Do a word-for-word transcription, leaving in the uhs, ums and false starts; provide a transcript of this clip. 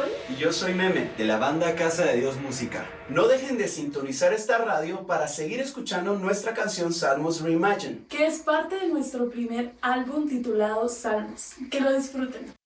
Sol. Y yo soy Meme, de la banda Casa de Dios Música. No dejen de sintonizar esta radio para seguir escuchando nuestra canción Salmos Reimagined, que es parte de nuestro primer álbum titulado Salmos. Que lo disfruten.